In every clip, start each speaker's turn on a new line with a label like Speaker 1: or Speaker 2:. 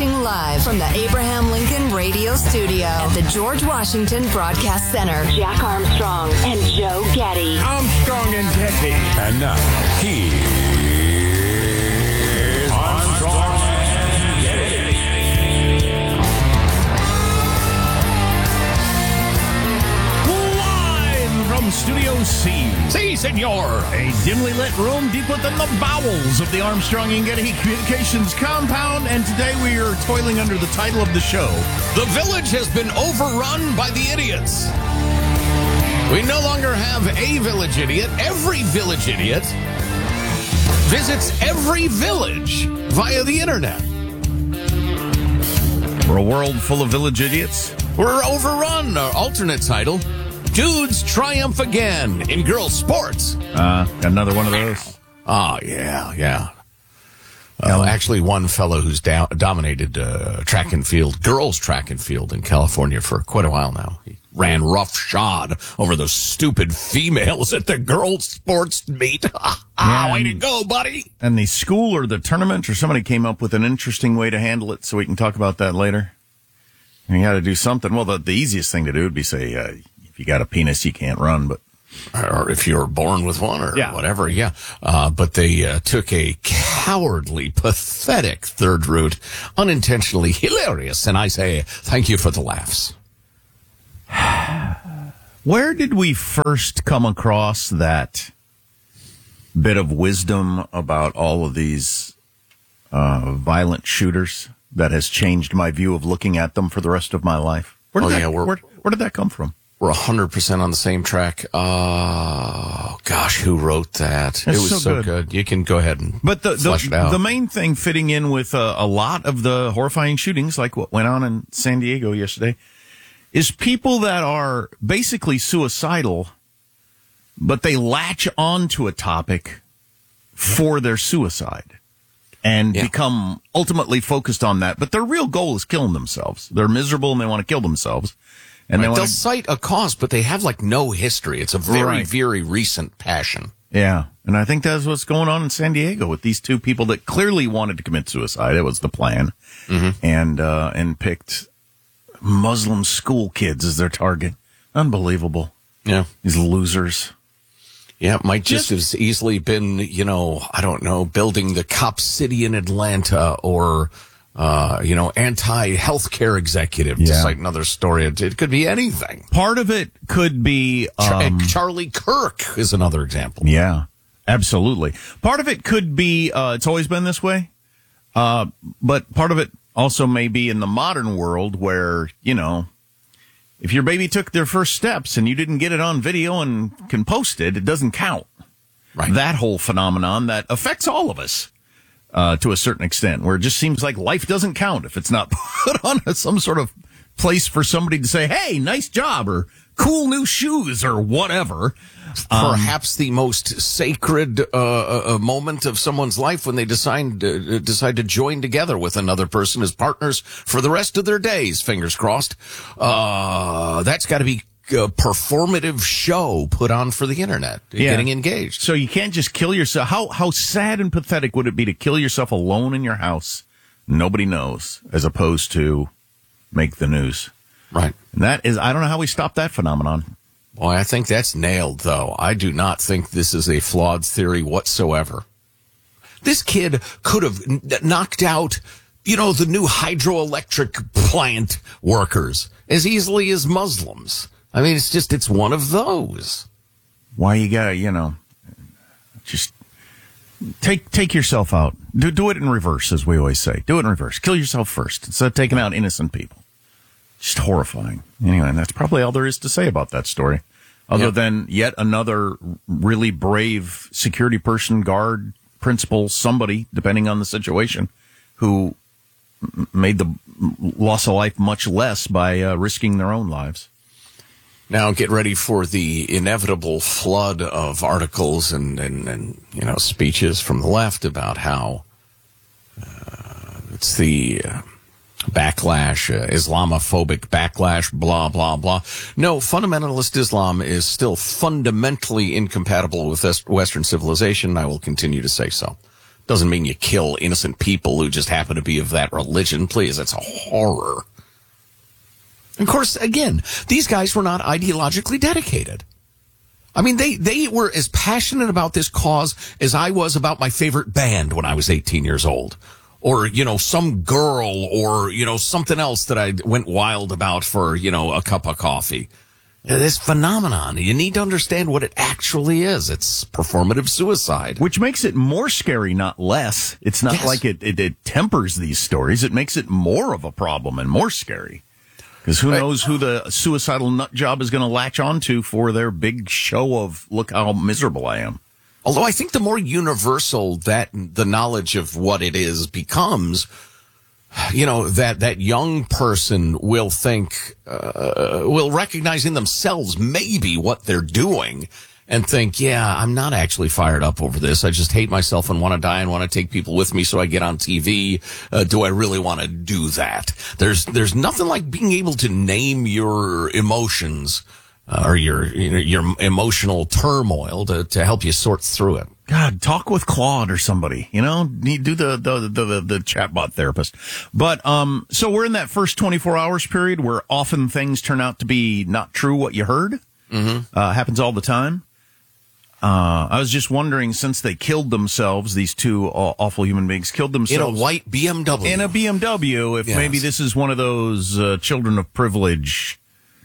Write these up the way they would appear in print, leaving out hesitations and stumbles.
Speaker 1: Broadcasting live from the Abraham Lincoln Radio Studio at the George Washington Broadcast Center. Jack Armstrong and Joe Getty.
Speaker 2: Armstrong and Getty.
Speaker 3: And now, here's Armstrong and Getty.
Speaker 2: Live from Studio C.
Speaker 4: Si, senor.
Speaker 2: A dimly lit room deep within the bowels of the Armstrong and Getty Communications compound. And today we are toiling under the title of the show.
Speaker 4: The village has been overrun by the idiots. We no longer have a village idiot. Every village idiot visits every village via the internet.
Speaker 2: We're a world full of village idiots.
Speaker 4: We're overrun. Our alternate title, Dudes Triumph Again in Girls Sports.
Speaker 2: Got another one of those.
Speaker 4: Oh, yeah. Actually, one fellow who's dominated track and field, girls track and field in California for quite a while now. He ran roughshod over those stupid females at the girls' sports meet. Way to go, buddy.
Speaker 2: And the school or the tournament or somebody came up with an interesting way to handle it, so we can talk about that later. And you got to do something. Well, the easiest thing to do would be say, if you got a penis, you can't run, but.
Speaker 4: Or if you're born with one or whatever, but they took a cowardly, pathetic third route, unintentionally hilarious, and I say thank you for the laughs.
Speaker 2: Where did we first come across that bit of wisdom about all of these violent shooters that has changed my view of looking at them for the rest of my life? Where did that come from?
Speaker 4: We're 100% on the same track. Oh, gosh, who wrote that?
Speaker 2: It
Speaker 4: was so good. You can go ahead and flesh it out.
Speaker 2: The main thing fitting in with a lot of the horrifying shootings, like what went on in San Diego yesterday, is people that are basically suicidal, but they latch onto a topic for their suicide and become ultimately focused on that. But their real goal is killing themselves. They're miserable and they want to kill themselves. And
Speaker 4: they'll cite a cause, but they have no history. It's a very, very recent passion.
Speaker 2: Yeah. And I think that's what's going on in San Diego with these two people that clearly wanted to commit suicide. It was the plan. Mm-hmm. And picked Muslim school kids as their target. Unbelievable. Yeah. These losers.
Speaker 4: Yeah, it might just as easily been, I don't know, building the cop city in Atlanta or, anti-healthcare executive, to cite another story. It could be anything.
Speaker 2: Part of it could be...
Speaker 4: Charlie Kirk is another example.
Speaker 2: Yeah, absolutely. Part of it could be, it's always been this way, but part of it also may be in the modern world where, if your baby took their first steps and you didn't get it on video and can post it, it doesn't count. Right. That whole phenomenon that affects all of us. To a certain extent, where it just seems like life doesn't count if it's not put on some sort of place for somebody to say, hey, nice job, or cool new shoes, or whatever.
Speaker 4: Perhaps the most sacred moment of someone's life when they decide to join together with another person as partners for the rest of their days, fingers crossed. That's got to be a performative show put on for the internet, getting engaged.
Speaker 2: So you can't just kill yourself. How sad and pathetic would it be to kill yourself alone in your house? Nobody knows, as opposed to make the news.
Speaker 4: Right.
Speaker 2: And that is, I don't know how we stop that phenomenon.
Speaker 4: Boy, I think that's nailed, though. I do not think this is a flawed theory whatsoever. This kid could have knocked out, the new hydroelectric plant workers as easily as Muslims. I mean, it's one of those.
Speaker 2: Why you gotta, just take yourself out. Do it in reverse, as we always say. Do it in reverse. Kill yourself first instead of taking out innocent people. Just horrifying. Anyway, and that's probably all there is to say about that story. Other than yet another really brave security person, guard, principal, somebody, depending on the situation, who made the loss of life much less by risking their own lives.
Speaker 4: Now get ready for the inevitable flood of articles and speeches from the left about how it's the backlash, Islamophobic backlash, blah, blah, blah. No, fundamentalist Islam is still fundamentally incompatible with Western civilization. I will continue to say so. Doesn't mean you kill innocent people who just happen to be of that religion. Please, it's a horror. Of course, again, these guys were not ideologically dedicated. I mean, they were as passionate about this cause as I was about my favorite band when I was 18 years old. Or, some girl or, something else that I went wild about for, a cup of coffee. This phenomenon, you need to understand what it actually is. It's performative suicide.
Speaker 2: Which makes it more scary, not less. It's not like it tempers these stories. It makes it more of a problem and more scary. Because who knows who the suicidal nut job is going to latch onto for their big show of, look how miserable I am.
Speaker 4: Although I think the more universal that the knowledge of what it is becomes, that young person will think, will recognize in themselves maybe what they're doing and think, yeah, I'm not actually fired up over this. I just hate myself and want to die and want to take people with me so I get on TV. Do I really want to do that? There's nothing like being able to name your emotions or your emotional turmoil to help you sort through it.
Speaker 2: God, talk with Claude or somebody, do the chatbot therapist. But, so we're in that first 24 hours period where often things turn out to be not true what you heard. Mm-hmm. Happens all the time. I was just wondering, since they killed themselves, these two awful human beings killed themselves.
Speaker 4: In a white BMW.
Speaker 2: In a BMW, if maybe this is one of those children of privilege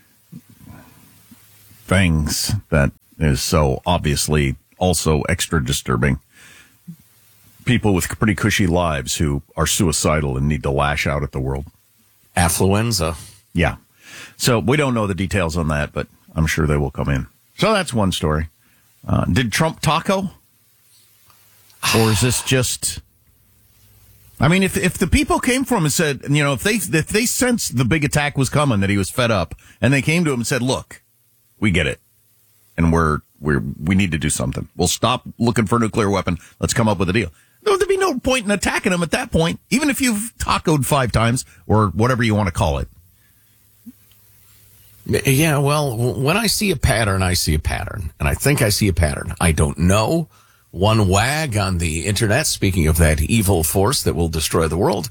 Speaker 2: things that is so obviously also extra disturbing. People with pretty cushy lives who are suicidal and need to lash out at the world.
Speaker 4: Affluenza.
Speaker 2: Yeah. So we don't know the details on that, but I'm sure they will come in. So that's one story. Did Trump taco? Or is this just... I mean, if the people came for him and said, if they sensed the big attack was coming, that he was fed up, and they came to him and said, look, we get it. And we need to do something. We'll stop looking for a nuclear weapon. Let's come up with a deal. There'd be no point in attacking him at that point, even if you've tacoed 5 times or whatever you want to call it.
Speaker 4: Yeah, well, when I see a pattern, I see a pattern. And I think I see a pattern. I don't know. One wag on the internet, speaking of that evil force that will destroy the world,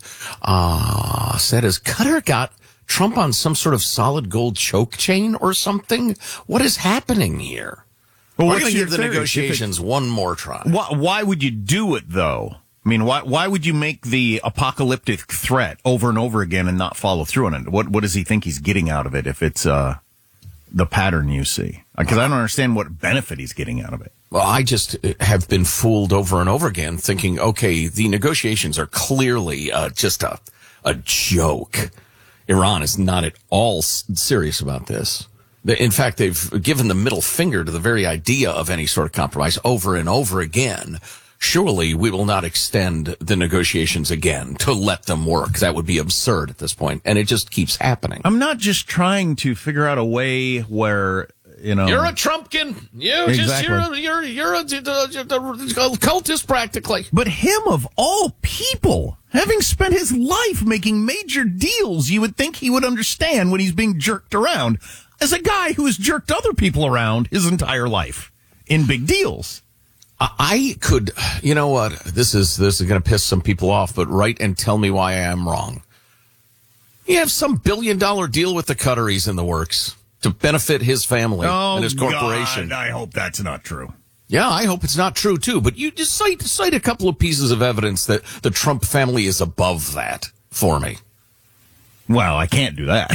Speaker 4: said, has Qatar got Trump on some sort of solid gold choke chain or something? What is happening here?
Speaker 2: Well,
Speaker 4: we're going to give the negotiations one more try.
Speaker 2: Why would you do it, though? I mean, why would you make the apocalyptic threat over and over again and not follow through on it? What does he think he's getting out of it if it's the pattern you see? Because I don't understand what benefit he's getting out of it.
Speaker 4: Well, I just have been fooled over and over again thinking, okay, the negotiations are clearly just a joke. Iran is not at all serious about this. In fact, they've given the middle finger to the very idea of any sort of compromise over and over again. Surely we will not extend the negotiations again to let them work. That would be absurd at this point, and it just keeps happening.
Speaker 2: I'm not just trying to figure out a way where,
Speaker 4: you're a Trumpkin.
Speaker 2: Exactly.
Speaker 4: You're a cultist practically.
Speaker 2: But him of all people, having spent his life making major deals, you would think he would understand when he's being jerked around. As a guy who has jerked other people around his entire life in big deals.
Speaker 4: I could, you know what? This is going to piss some people off, but write and tell me why I am wrong. You have some $1 billion deal with the Qataris in the works to benefit his family and his corporation.
Speaker 2: God, I hope that's not true.
Speaker 4: Yeah, I hope it's not true too. But you just cite a couple of pieces of evidence that the Trump family is above that for me.
Speaker 2: Well, I can't do that.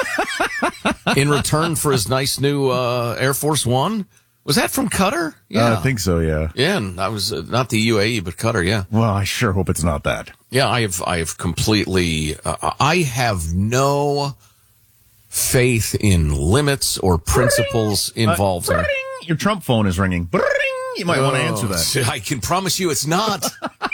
Speaker 4: In return for his nice new Air Force One. Was that from Qatar?
Speaker 2: Yeah. I think so, yeah.
Speaker 4: Yeah, and I was not the UAE, but Qatar, yeah.
Speaker 2: Well, I sure hope it's not that.
Speaker 4: Yeah, I have completely, I have no faith in limits or principles involved there.
Speaker 2: Your Trump phone is ringing. You might want to answer that.
Speaker 4: I can promise you it's not.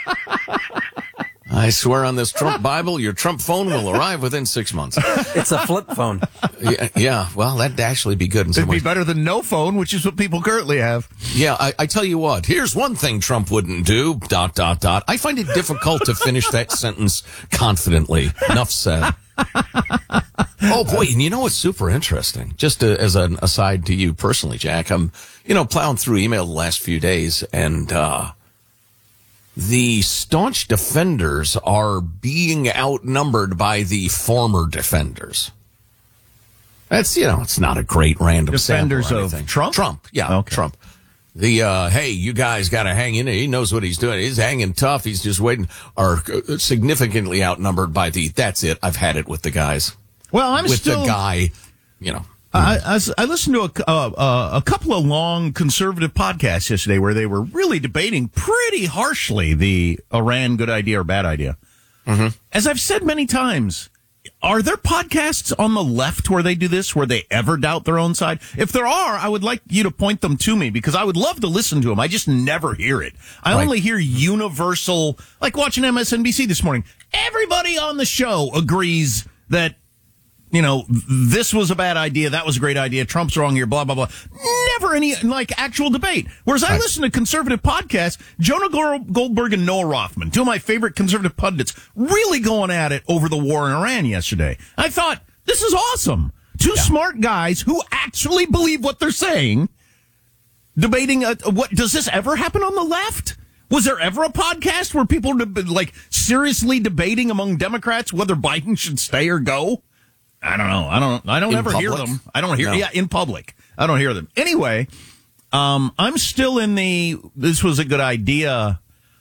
Speaker 4: I swear on this Trump Bible, your Trump phone will arrive within 6 months.
Speaker 5: It's a flip phone.
Speaker 4: Yeah, well, that'd actually be good in some
Speaker 2: ways. It'd be better than no phone, which is what people currently have.
Speaker 4: Yeah, I tell you what, here's one thing Trump wouldn't do, ... I find it difficult to finish that sentence confidently. Enough said. Oh, boy, and you know what's super interesting? Just as an aside to you personally, Jack, I'm, plowing through email the last few days, and the staunch defenders are being outnumbered by the former defenders. That's, it's not a great random
Speaker 2: Defenders
Speaker 4: sample or
Speaker 2: of
Speaker 4: anything.
Speaker 2: Trump?
Speaker 4: Trump, yeah,
Speaker 2: Okay.
Speaker 4: Trump. The, hey, you guys got to hang in there. He knows what he's doing. He's hanging tough. He's just waiting. Are significantly outnumbered by that's it. I've had it with the guys.
Speaker 2: Well, I'm
Speaker 4: with
Speaker 2: still
Speaker 4: the guy,
Speaker 2: I listened to a couple of long conservative podcasts yesterday where they were really debating pretty harshly the Iran good idea or bad idea.
Speaker 4: Mm-hmm.
Speaker 2: As I've said many times, are there podcasts on the left where they do this, where they ever doubt their own side? If there are, I would like you to point them to me because I would love to listen to them. I just never hear it. I only hear universal, like watching MSNBC this morning. Everybody on the show agrees that, this was a bad idea. That was a great idea. Trump's wrong here, blah, blah, blah. Never any, actual debate. Whereas I listen to conservative podcasts, Jonah Goldberg and Noah Rothman, two of my favorite conservative pundits, really going at it over the war in Iran yesterday. I thought, this is awesome. Two smart guys who actually believe what they're saying, debating, what does this ever happen on the left? Was there ever a podcast where people are seriously debating among Democrats whether Biden should stay or go? I don't know. I don't ever hear them. I don't hear, in public. I don't hear them. Anyway, I'm still in this was a good idea,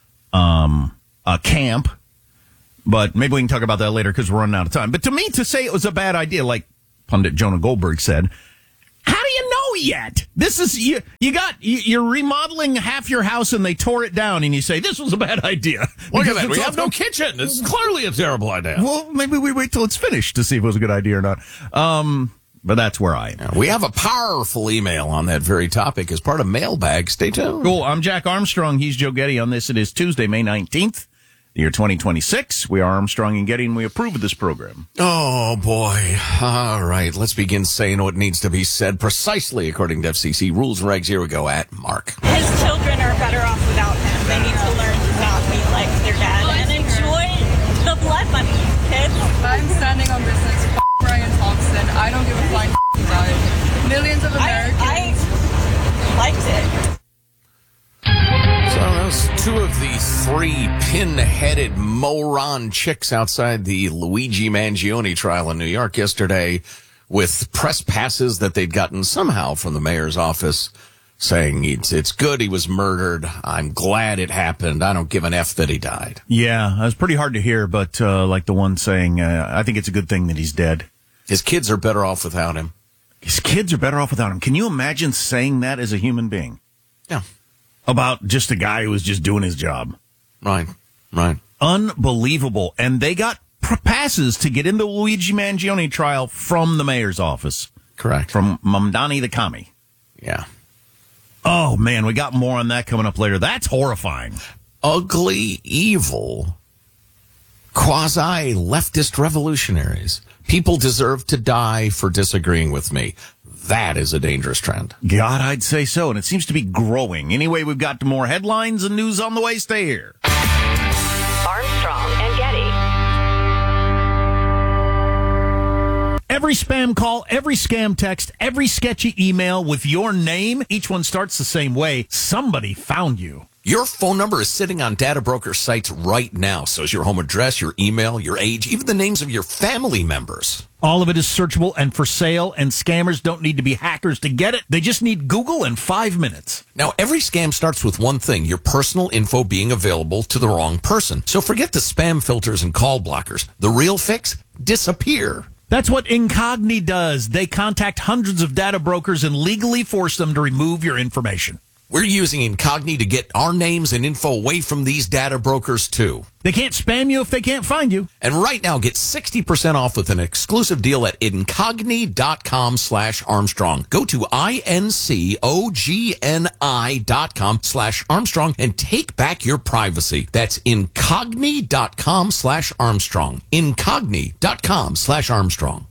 Speaker 2: camp, but maybe we can talk about that later because we're running out of time. But to me, to say it was a bad idea, like pundit Jonah Goldberg said, how do you know yet? This is, you're remodeling half your house and they tore it down and you say, this was a bad idea.
Speaker 4: Look at that. We have no kitchen. This is clearly a terrible idea.
Speaker 2: Well, maybe we wait till it's finished to see if it was a good idea or not. But that's where I am.
Speaker 4: We have a powerful email on that very topic as part of Mailbag. Stay tuned.
Speaker 2: Cool. I'm Jack Armstrong. He's Joe Getty on this. It is Tuesday, May 19th. The year 2026. We are Armstrong and Getty, and we approve of this program.
Speaker 4: Oh, boy. All right. Let's begin saying what needs to be said precisely according to FCC rules and regs. Here we go at Mark.
Speaker 5: His children are better off without him. They need to learn to not be like their dad and enjoy the blood money, kids.
Speaker 6: I'm standing on business. F*** Brian Thompson. I don't give a flying f*** about it. Millions of Americans.
Speaker 5: I liked it.
Speaker 4: So those two of the three pin-headed moron chicks outside the Luigi Mangione trial in New York yesterday with press passes that they'd gotten somehow from the mayor's office saying it's good he was murdered. I'm glad it happened. I don't give an F that he died.
Speaker 2: Yeah, it was pretty hard to hear, but like the one saying, I think it's a good thing that he's dead.
Speaker 4: His kids are better off without him.
Speaker 2: His kids are better off without him. Can you imagine saying that as a human being?
Speaker 4: Yeah.
Speaker 2: About just a guy who was just doing his job.
Speaker 4: Right.
Speaker 2: Unbelievable. And they got passes to get in the Luigi Mangione trial from the mayor's office.
Speaker 4: Correct.
Speaker 2: From Mamdani the commie.
Speaker 4: Yeah.
Speaker 2: Oh, man, we got more on that coming up later. That's horrifying.
Speaker 4: Ugly, evil, quasi-leftist revolutionaries. People deserve to die for disagreeing with me. That is a dangerous trend.
Speaker 2: God, I'd say so, and it seems to be growing. Anyway, we've got more headlines and news on the way. Stay here.
Speaker 1: Armstrong and Getty.
Speaker 2: Every spam call, every scam text, every sketchy email with your name, each one starts the same way. Somebody found you.
Speaker 4: Your phone number is sitting on data broker sites right now. So is your home address, your email, your age, even the names of your family members.
Speaker 2: All of it is searchable and for sale, and scammers don't need to be hackers to get it. They just need Google in 5 minutes.
Speaker 4: Now, every scam starts with one thing, your personal info being available to the wrong person. So forget the spam filters and call blockers. The real fix? Disappear.
Speaker 2: That's what Incogni does. They contact hundreds of data brokers and legally force them to remove your information.
Speaker 4: We're using Incogni to get our names and info away from these data brokers, too.
Speaker 2: They can't spam you if they can't find you.
Speaker 4: And right now, get 60% off with an exclusive deal at Incogni.com/Armstrong. Go to INCOGNI.com/Armstrong and take back your privacy. That's Incogni.com/Armstrong. Incogni.com/Armstrong.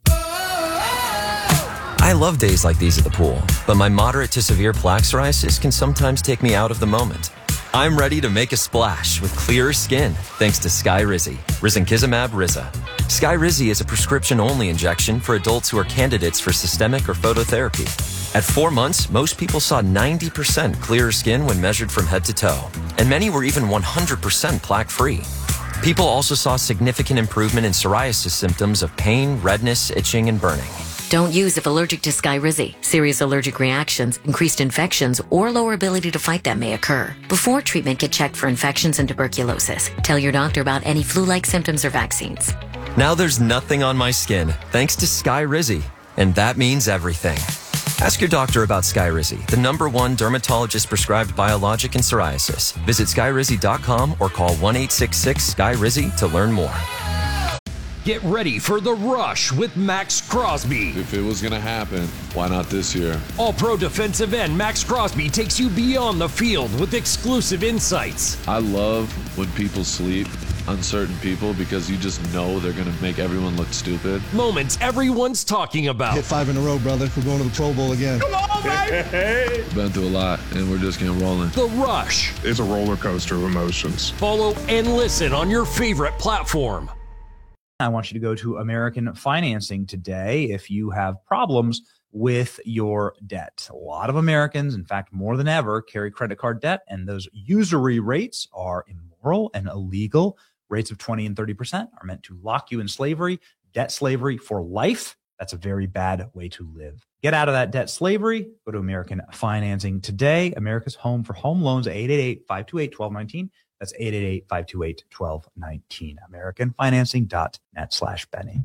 Speaker 7: I love days like these at the pool, but my moderate to severe plaque psoriasis can sometimes take me out of the moment. I'm ready to make a splash with clearer skin thanks to Sky Rizzy, Risankizumab Rizza. Skyrizi is a prescription-only injection for adults who are candidates for systemic or phototherapy. At 4 months, most people saw 90% clearer skin when measured from head to toe, and many were even 100% plaque-free. People also saw significant improvement in psoriasis symptoms of pain, redness, itching, and burning.
Speaker 8: Don't use if allergic to Skyrizi. Serious allergic reactions, increased infections, or lower ability to fight them may occur. Before treatment, get checked for infections and tuberculosis. Tell your doctor about any flu-like symptoms or vaccines.
Speaker 7: Now there's nothing on my skin, thanks to Skyrizi, and that means everything. Ask your doctor about Skyrizi, the #1 dermatologist-prescribed biologic in psoriasis. Visit Skyrizi.com or call 1-866-SKYRIZI to learn more.
Speaker 9: Get ready for The Rush with Max Crosby.
Speaker 10: If it was going to happen, why not this year?
Speaker 9: All-Pro defensive end Max Crosby takes you beyond the field with exclusive insights.
Speaker 10: I love when people sleep, uncertain people, because you just know they're going to make everyone look stupid.
Speaker 9: Moments everyone's talking about.
Speaker 11: Hit 5 in a row, brother. We're going to the Pro Bowl again.
Speaker 9: Come on, baby!
Speaker 10: Been through a lot, and we're just getting rolling.
Speaker 9: The Rush.
Speaker 12: It's a roller coaster of emotions.
Speaker 9: Follow and listen on your favorite platform.
Speaker 13: I want you to go to American Financing today if you have problems with your debt. A lot of Americans, in fact, more than ever, carry credit card debt, and those usury rates are immoral and illegal. Rates of 20 and 30% are meant to lock you in slavery, debt slavery for life. That's a very bad way to live. Get out of that debt slavery. Go to American Financing today. America's home for home loans, 888-528-1219. That's 888-528-1219. AmericanFinancing.net/Benny.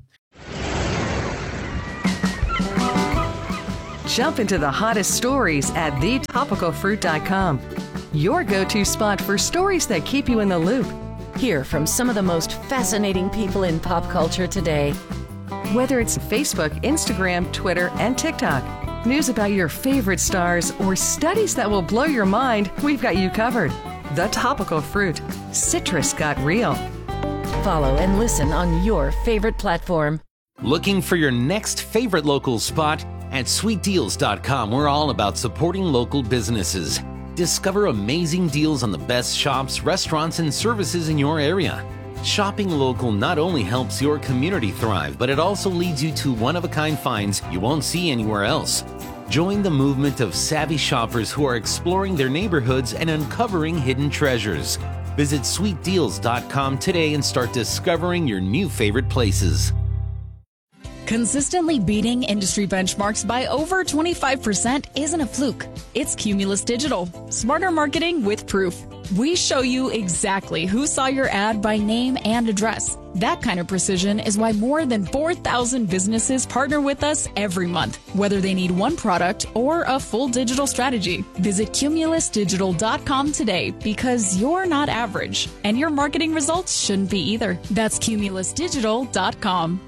Speaker 14: Jump into the hottest stories at thetopicalfruit.com. Your go-to spot for stories that keep you in the loop.
Speaker 15: Hear from some of the most fascinating people in pop culture today.
Speaker 14: Whether it's Facebook, Instagram, Twitter, and TikTok, news about your favorite stars, or studies that will blow your mind, we've got you covered. The Topical Fruit. Citrus got real.
Speaker 15: Follow and listen on your favorite platform.
Speaker 16: Looking for your next favorite local spot? At sweetdeals.com, we're all about supporting local businesses. Discover amazing deals on the best shops, restaurants, and services in your area. Shopping local not only helps your community thrive, but it also leads you to one-of-a-kind finds you won't see anywhere else. Join the movement of savvy shoppers who are exploring their neighborhoods and uncovering hidden treasures. Visit sweetdeals.com today and start discovering your new favorite places.
Speaker 17: Consistently beating industry benchmarks by over 25% isn't a fluke. It's Cumulus Digital. Smarter marketing with proof. We show you exactly who saw your ad by name and address. That kind of precision is why more than 4,000 businesses partner with us every month, whether they need one product or a full digital strategy. Visit cumulusdigital.com today because you're not average, and your marketing results shouldn't be either. That's cumulusdigital.com.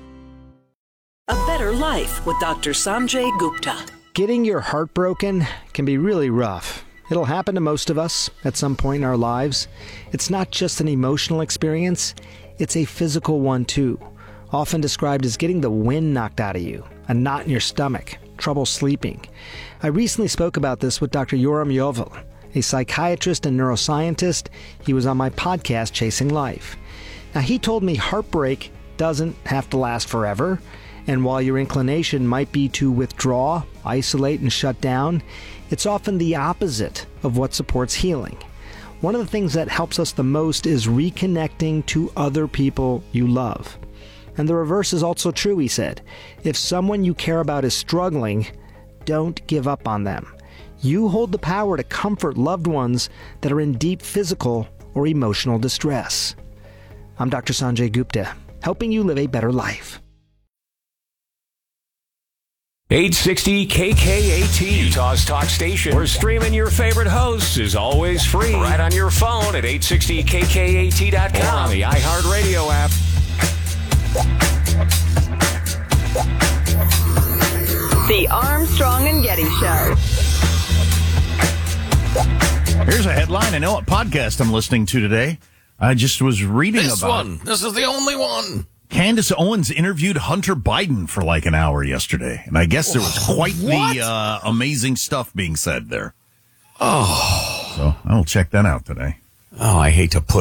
Speaker 18: A Better Life with Dr. Sanjay Gupta.
Speaker 19: Getting your heart broken can be really rough. It'll happen to most of us at some point in our lives. It's not just an emotional experience, it's a physical one too, often described as getting the wind knocked out of you, a knot in your stomach, trouble sleeping. I recently spoke about this with Dr. Yoram Yovel, a psychiatrist and neuroscientist. He was on my podcast, Chasing Life. Now, he told me heartbreak doesn't have to last forever, and while your inclination might be to withdraw, isolate, and shut down, it's often the opposite of what supports healing. One of the things that helps us the most is reconnecting to other people you love. And the reverse is also true, he said. If someone you care about is struggling, don't give up on them. You hold the power to comfort loved ones that are in deep physical or emotional distress. I'm Dr. Sanjay Gupta, helping you live a better life.
Speaker 3: 860 KKAT, Utah's talk station, where streaming your favorite hosts is always free. Right on your phone at 860KKAT.com or on the iHeartRadio app.
Speaker 1: The Armstrong and Getty Show.
Speaker 2: Here's a headline. I know what podcast I'm listening to today. I just was reading
Speaker 4: this
Speaker 2: about
Speaker 4: one. This is the only one.
Speaker 2: Candace Owens interviewed Hunter Biden for like an hour yesterday, and I guess there was quite the amazing stuff being said there.
Speaker 4: Oh.
Speaker 2: So I will check that out today.
Speaker 4: Oh, I hate to put a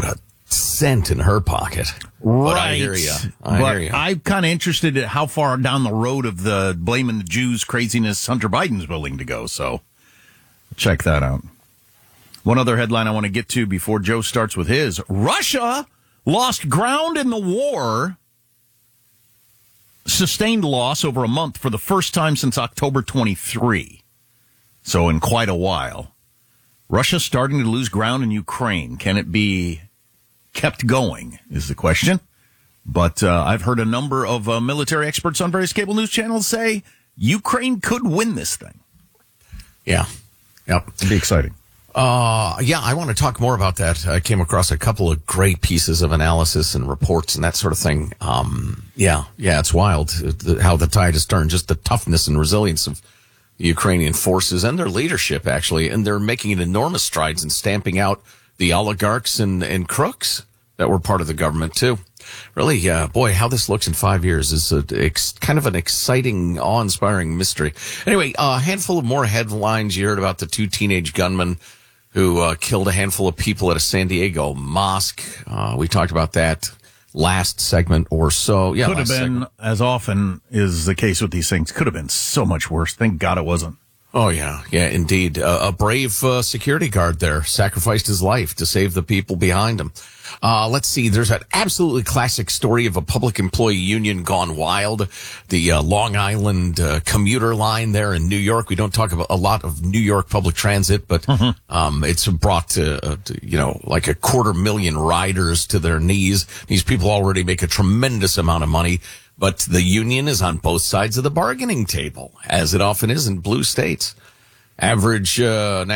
Speaker 4: cent in her pocket.
Speaker 2: Right.
Speaker 4: But I hear you. I hear you.
Speaker 2: I'm kind of interested in how far down the road of the blaming the Jews craziness Hunter Biden's willing to go. So check that out. One other headline I want to get to before Joe starts with his. Russia lost ground in the war. Sustained loss over a month for the first time since October 23. So in quite a while. Russia starting to lose ground in Ukraine. Can it be kept going is the question. But I've heard a number of military experts on various cable news channels say Ukraine could win this thing.
Speaker 4: Yeah. Yep.
Speaker 2: It'd be exciting.
Speaker 4: I want to talk more about that. I came across a couple of great pieces of analysis and reports and that sort of thing. It's wild how the tide has turned, just the toughness and resilience of the Ukrainian forces and their leadership, actually. And they're making enormous strides in stamping out the oligarchs and crooks that were part of the government, too. Really, how this looks in 5 years is kind of an exciting, awe-inspiring mystery. Anyway, a handful of more headlines. You heard about the 2 teenage gunmen who killed a handful of people at a San Diego mosque. We talked about that last segment or so. Yeah,
Speaker 2: could have been, as often is the case with these things, could have been so much worse. Thank God it wasn't.
Speaker 4: Oh, yeah. Yeah, indeed. A brave security guard there sacrificed his life to save the people behind him. Let's see. There's an absolutely classic story of a public employee union gone wild. The Long Island commuter line there in New York. We don't talk about a lot of New York public transit, but it's brought like 250,000 riders to their knees. These people already make a tremendous amount of money. But the union is on both sides of the bargaining table, as it often is in blue states. Average